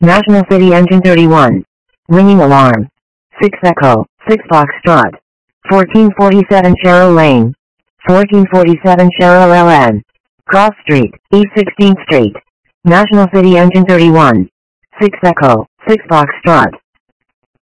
National City Engine 31. Ringing alarm. 6 Echo, 6 Foxtrot. 1447 Cheryl Lane. 1447 Cheryl LN. Cross Street, East 16th Street. National City Engine 31. 6 Echo, 6 Foxtrot.